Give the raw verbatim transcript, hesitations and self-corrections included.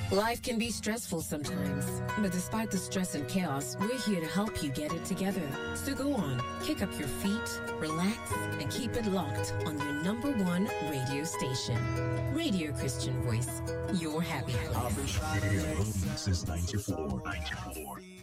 Life can be stressful sometimes, but despite the stress and chaos, we're here to help you get it together. So go on, kick up your feet, relax, and keep it locked on your number one radio station. Radio Christian Voice, your happy place. I've been trying to since ninety-four. ninety-four.